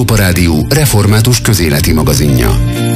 Lámpa Rádió református közéleti magazinja.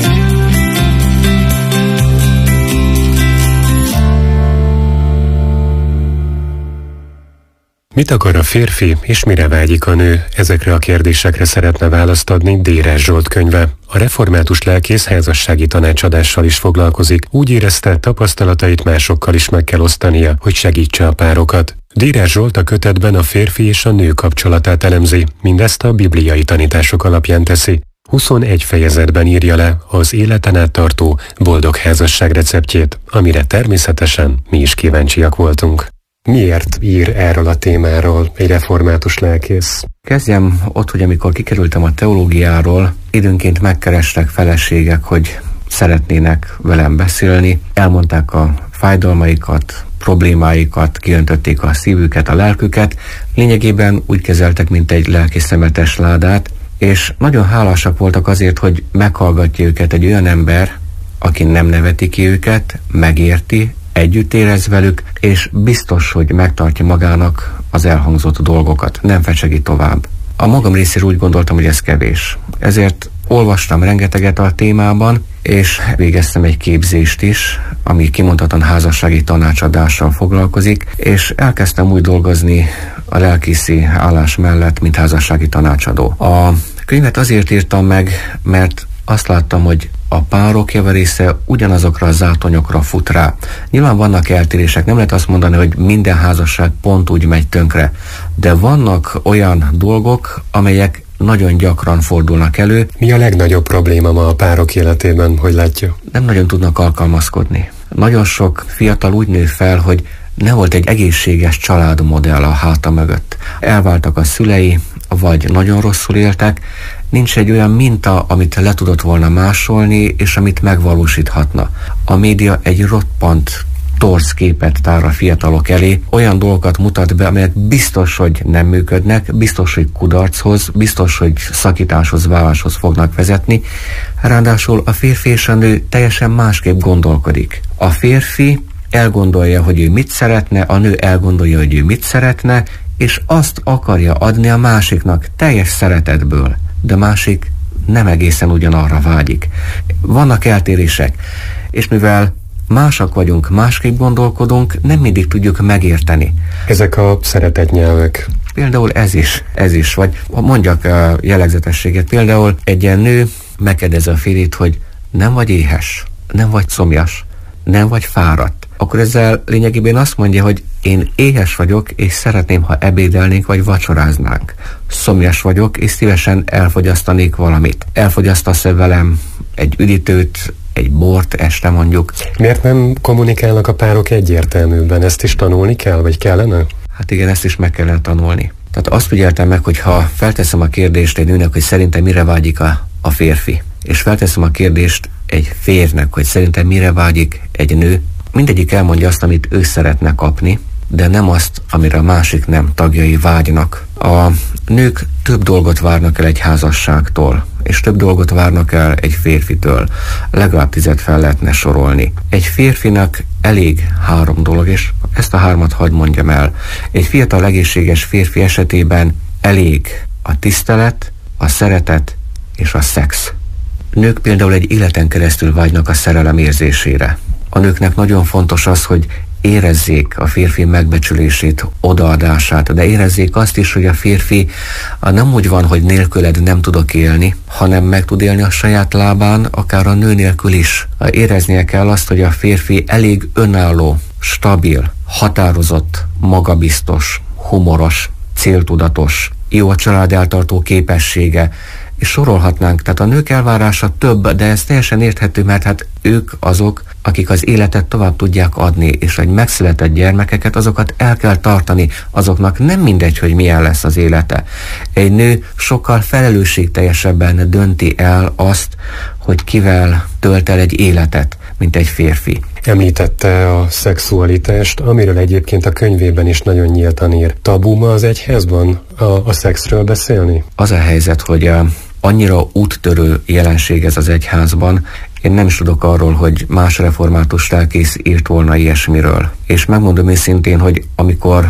Mit akar a férfi, és mire vágyik a nő? Ezekre a kérdésekre szeretne választ adni Dérás Zsolt könyve. A református lelkész házassági tanácsadással is foglalkozik. Úgy érezte, tapasztalatait másokkal is meg kell osztania, hogy segítse a párokat. Dérás Zsolt a kötetben a férfi és a nő kapcsolatát elemzi, mindezt a bibliai tanítások alapján teszi. 21 fejezetben írja le az életen át tartó boldog házasság receptjét, amire természetesen mi is kíváncsiak voltunk. Miért ír erről a témáról egy református lelkész? Kezdjem ott, hogy amikor kikerültem a teológiáról, időnként megkerestek feleségek, hogy szeretnének velem beszélni, elmondták a fájdalmaikat, problémáikat, kiöntötték a szívüket, a lelküket, lényegében úgy kezeltek, mint egy lelki szemetes ládát, és nagyon hálásak voltak azért, hogy meghallgatja őket egy olyan ember, aki nem neveti ki őket, megérti, együtt érez velük, és biztos, hogy megtartja magának az elhangzott dolgokat, nem fecsegi tovább. A magam részéről úgy gondoltam, hogy ez kevés. Ezért olvastam rengeteget a témában, és végeztem egy képzést is, ami kimondottan házassági tanácsadással foglalkozik, és elkezdtem úgy dolgozni a lelkészi állás mellett, mint házassági tanácsadó. A könyvet azért írtam meg, mert azt láttam, hogy a párok javarésze ugyanazokra a zátonyokra fut rá. Nyilván vannak eltérések, nem lehet azt mondani, hogy minden házasság pont úgy megy tönkre, de vannak olyan dolgok, amelyek nagyon gyakran fordulnak elő. Mi a legnagyobb probléma ma a párok életében, hogy látja? Nem nagyon tudnak alkalmazkodni. Nagyon sok fiatal úgy nő fel, hogy ne volt egy egészséges családmodell a háta mögött. Elváltak a szülei, vagy nagyon rosszul éltek, nincs egy olyan minta, amit le tudott volna másolni, és amit megvalósíthatna. A média egy roppant torz képet tár a fiatalok elé, olyan dolgokat mutat be, amelyek biztos, hogy nem működnek, biztos, hogy kudarchoz, biztos, hogy szakításhoz, váláshoz fognak vezetni. Ráadásul a férfi és a nő teljesen másképp gondolkodik. A férfi elgondolja, hogy ő mit szeretne, a nő elgondolja, hogy ő mit szeretne, és azt akarja adni a másiknak teljes szeretetből, de másik nem egészen ugyanarra vágyik. Vannak eltérések, és mivel másak vagyunk, másképp gondolkodunk, nem mindig tudjuk megérteni. Ezek a szeretetnyelvek. Például ez is, vagy mondjak jellegzetességet. Például egy ilyen nő megkérdezi a férjét, hogy nem vagy éhes, nem vagy szomjas, nem vagy fáradt. Akkor ezzel lényegében azt mondja, hogy én éhes vagyok, és szeretném, ha ebédelnénk, vagy vacsoráznánk. Szomjas vagyok, és szívesen elfogyasztanék valamit. Elfogyasztasz velem egy üdítőt, egy bort este mondjuk. Miért nem kommunikálnak a párok egyértelműbben? Ezt is tanulni kell, vagy kellene? Hát igen, ezt is meg kellene tanulni. Tehát azt figyeltem meg, hogy ha felteszem a kérdést egy nőnek, hogy szerintem mire vágyik a férfi, és felteszem a kérdést egy férjnek, hogy szerintem mire vágyik egy nő, mindegyik elmondja azt, amit ő szeretne kapni, de nem azt, amire a másik nem tagjai vágynak. A nők több dolgot várnak el egy házasságtól, és több dolgot várnak el egy férfitől. Legalább 10 fel lehetne sorolni. Egy férfinak elég 3 dolog, és ezt a 3 hadd mondjam el. Egy fiatal, egészséges férfi esetében elég a tisztelet, a szeretet és a szex. Nők például egy életen keresztül vágynak a szerelem érzésére. A nőknek nagyon fontos az, hogy érezzék a férfi megbecsülését, odaadását, de érezzék azt is, hogy a férfi nem úgy van, hogy nélküled nem tudok élni, hanem meg tud élni a saját lábán, akár a nő nélkül is. Éreznie kell azt, hogy a férfi elég önálló, stabil, határozott, magabiztos, humoros, céltudatos, jó a család eltartó képessége, és sorolhatnánk. Tehát a nők elvárása több, de ez teljesen érthető, mert hát ők azok, akik az életet tovább tudják adni, és egy megszületett gyermekeket, azokat el kell tartani, azoknak nem mindegy, hogy milyen lesz az élete. Egy nő sokkal felelősségteljesebben dönti el azt, hogy kivel tölt el egy életet, mint egy férfi. Említette a szexualitást, amiről egyébként a könyvében is nagyon nyíltan ír. Tabu ma az egyházban a szexről beszélni? Az a helyzet, hogy annyira úttörő jelenség ez az egyházban, én nem is tudok arról, hogy más református lelkész írt volna ilyesmiről. És megmondom őszintén, hogy amikor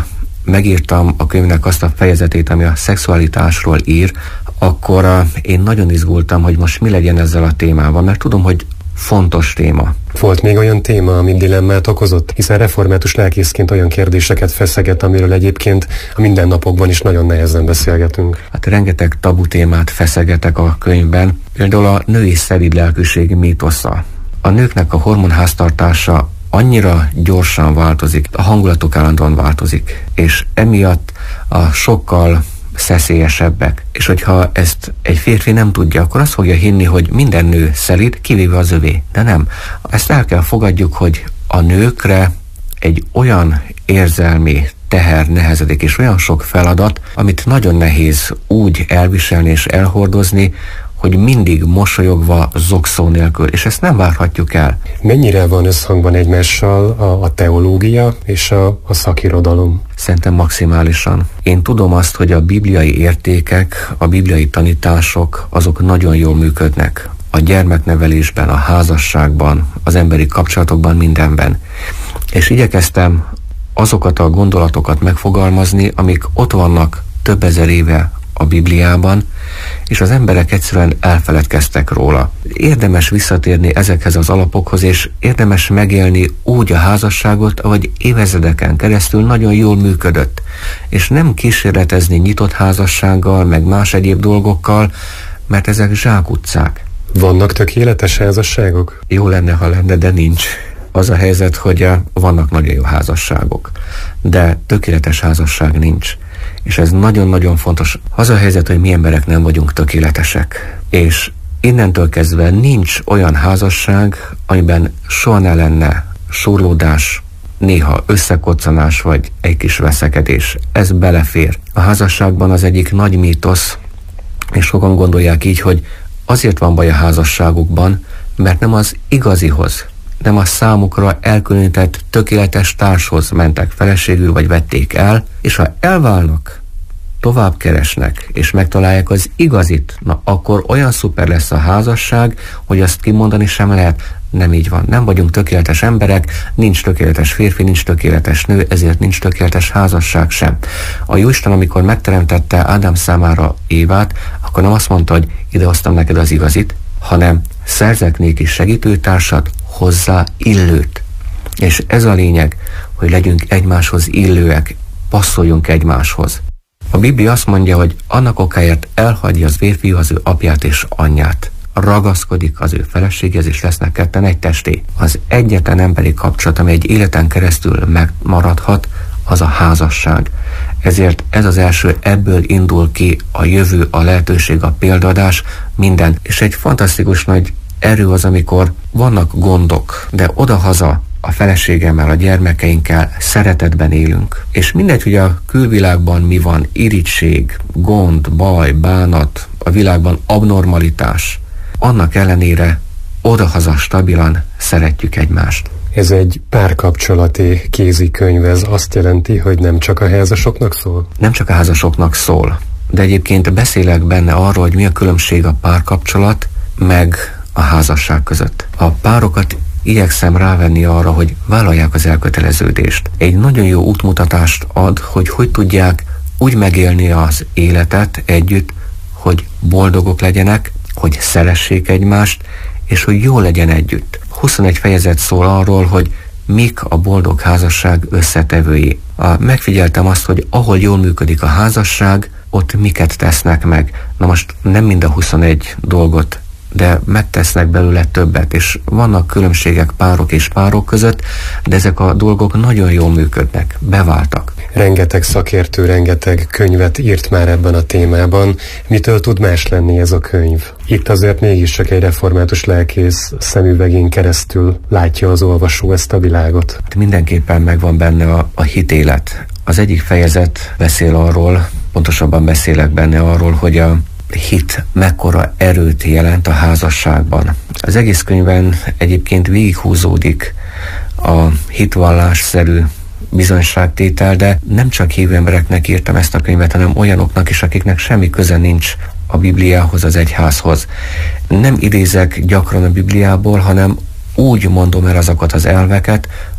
megírtam a könyvnek azt a fejezetét, ami a szexualitásról ír, akkor én nagyon izgultam, hogy most mi legyen ezzel a témával, mert tudom, hogy fontos téma. Volt még olyan téma, ami dilemmát okozott? Hiszen református lelkészként olyan kérdéseket feszeget, amiről egyébként a mindennapokban is nagyon nehezen beszélgetünk. Hát rengeteg tabu témát feszegetek a könyvben, például a női szelíd lelkűség mítosza. A nőknek a hormonháztartása annyira gyorsan változik, a hangulatok állandóan változik, és emiatt a sokkal szeszélyesebbek. És hogyha ezt egy férfi nem tudja, akkor azt fogja hinni, hogy minden nő szelíd, kivéve az övé. De nem. Ezt el kell fogadjuk, hogy a nőkre egy olyan érzelmi teher nehezedik, és olyan sok feladat, amit nagyon nehéz úgy elviselni és elhordozni, hogy mindig mosolyogva, zokszó nélkül, és ezt nem várhatjuk el. Mennyire van összhangban egymással a teológia és a szakirodalom? Szerintem maximálisan. Én tudom azt, hogy a bibliai értékek, a bibliai tanítások, azok nagyon jól működnek. A gyermeknevelésben, a házasságban, az emberi kapcsolatokban, mindenben. És igyekeztem azokat a gondolatokat megfogalmazni, amik ott vannak több ezer éve a Bibliában, és az emberek egyszerűen elfeledkeztek róla. Érdemes visszatérni ezekhez az alapokhoz, és érdemes megélni úgy a házasságot, ahogy évezredeken keresztül nagyon jól működött. És nem kísérletezni nyitott házassággal, meg más egyéb dolgokkal, mert ezek zsákutcák. Vannak tökéletes házasságok? Jó lenne, ha lenne, de nincs. Az a helyzet, hogy vannak nagyon jó házasságok, de tökéletes házasság nincs. És ez nagyon-nagyon fontos. Az a helyzet, hogy mi emberek nem vagyunk tökéletesek. És innentől kezdve nincs olyan házasság, amiben soha ne lenne surlódás, néha összekoccanás vagy egy kis veszekedés. Ez belefér. A házasságban az egyik nagy mítosz, és sokan gondolják így, hogy azért van baj a házasságukban, mert nem az igazihoz, nem a számukra elkülönített tökéletes társhoz mentek feleségül, vagy vették el, és ha elválnak, tovább keresnek, és megtalálják az igazit, na akkor olyan szuper lesz a házasság, hogy azt kimondani sem lehet. Nem így van. Nem vagyunk tökéletes emberek, nincs tökéletes férfi, nincs tökéletes nő, ezért nincs tökéletes házasság sem. A Jóisten, amikor megteremtette Ádám számára Évát, akkor nem azt mondta, hogy idehoztam neked az igazit, hanem szerzek néki segítőtársat, hozzá illőt. És ez a lényeg, hogy legyünk egymáshoz illőek, passzoljunk egymáshoz. A Biblia azt mondja, hogy annak okáért elhagyja az férfiú az ő apját és anyját. Ragaszkodik az ő feleséghez, és lesznek ketten egy testé. Az egyetlen emberi kapcsolat, ami egy életen keresztül megmaradhat, az a házasság. Ezért ez az első, ebből indul ki a jövő, a lehetőség, a példadás, minden. És egy fantasztikus nagy erő az, amikor vannak gondok, de odahaza a feleségemmel, a gyermekeinkkel szeretetben élünk. És mindegy, hogy a külvilágban mi van, irigység, gond, baj, bánat, a világban abnormalitás, annak ellenére odahaza stabilan szeretjük egymást. Ez egy párkapcsolati kézikönyv, ez azt jelenti, hogy nem csak a házasoknak szól? Nem csak a házasoknak szól, de egyébként beszélek benne arról, hogy mi a különbség a párkapcsolat meg a házasság között. A párokat igyekszem rávenni arra, hogy vállalják az elköteleződést. Egy nagyon jó útmutatást ad, hogy tudják úgy megélni az életet együtt, hogy boldogok legyenek, hogy szeressék egymást, és hogy jól legyen együtt. 21 fejezet szól arról, hogy mik a boldog házasság összetevői. Megfigyeltem azt, hogy ahol jól működik a házasság, ott miket tesznek meg. Na most nem mind a 21 dolgot, de megtesznek belőle többet, és vannak különbségek párok és párok között, de ezek a dolgok nagyon jól működnek, beváltak. Rengeteg szakértő, rengeteg könyvet írt már ebben a témában. Mitől tud más lenni ez a könyv? Itt azért mégiscsak egy református lelkész szemüvegén keresztül látja az olvasó ezt a világot. Mindenképpen megvan benne a hitélet. Az egyik fejezet beszél arról, pontosabban beszélek benne arról, hogy a hit mekkora erőt jelent a házasságban. Az egész könyvben egyébként végighúzódik a hitvallásszerű bizonyságtétel, de nem csak hívő embereknek írtam ezt a könyvet, hanem olyanoknak is, akiknek semmi köze nincs a Bibliához, az egyházhoz. Nem idézek gyakran a Bibliából, hanem úgy mondom el azokat az elveket,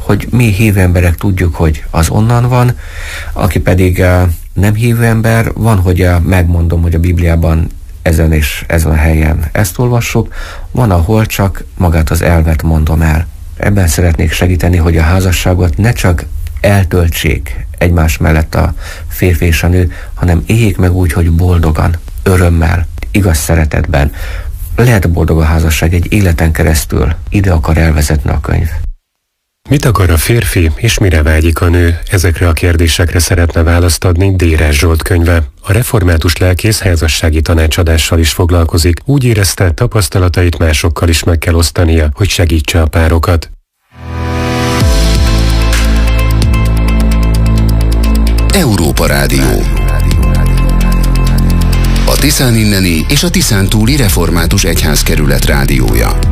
hogy mi hívő emberek tudjuk, hogy az onnan van, aki pedig nem hívő ember, van, hogy megmondom, hogy a Bibliában ezen és ezen a helyen ezt olvassuk, van, ahol csak magát az elvet mondom el. Ebben szeretnék segíteni, hogy a házasságot ne csak eltöltsék egymás mellett a férfi és a nő, hanem éljék meg úgy, hogy boldogan, örömmel, igaz szeretetben. Lehet boldog a házasság egy életen keresztül, ide akar elvezetni a könyv. Mit akar a férfi, és mire vágyik a nő? Ezekre a kérdésekre szeretne választ adni Déres Zsolt könyve. A református lelkész házassági tanácsadással is foglalkozik. Úgy érezte, tapasztalatait másokkal is meg kell osztania, hogy segítse a párokat. Európa Rádió. A Tiszán inneni és a Tiszántúli Református Egyházkerület rádiója.